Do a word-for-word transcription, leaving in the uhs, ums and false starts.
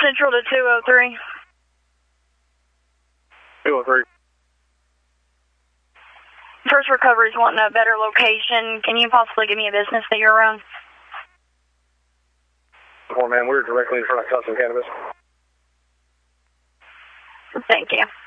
Central to two oh three. two oh three. First Recovery's wanting a better location. Can you possibly give me a business that you're around? Poor man, we're directly in front of Custom Cannabis. Thank you.